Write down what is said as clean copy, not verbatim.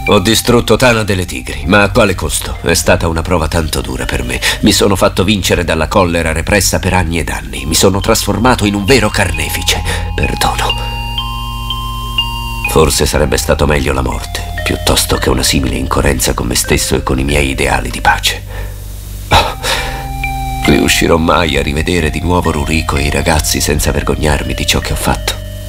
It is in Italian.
Ho distrutto Tana delle Tigri, ma a quale costo? È stata una prova tanto dura per me. Mi sono fatto vincere dalla collera repressa per anni ed anni. Mi sono trasformato in un vero carnefice. Perdono. Forse sarebbe stato meglio la morte, piuttosto che una simile incoerenza con me stesso e con i miei ideali di pace. Riuscirò mai a rivedere di nuovo Ruriko e i ragazzi senza vergognarmi di ciò che ho fatto?